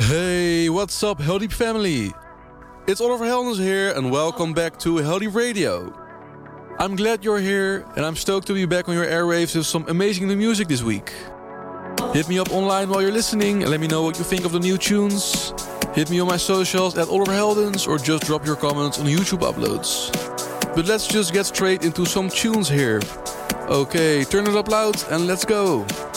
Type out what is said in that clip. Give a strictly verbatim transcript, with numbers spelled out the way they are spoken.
Hey, what's up, Heldeep family? It's Oliver Heldens here, and welcome back to Heldeep Radio. I'm glad you're here, and I'm stoked to be back on your airwaves with some amazing new music this week. Hit me up online while you're listening, and let me know what you think of the new tunes. Hit me on my socials at Oliver Heldens, or just drop your comments on YouTube uploads. But let's just get straight into some tunes here. Okay, turn it up loud, and let's go.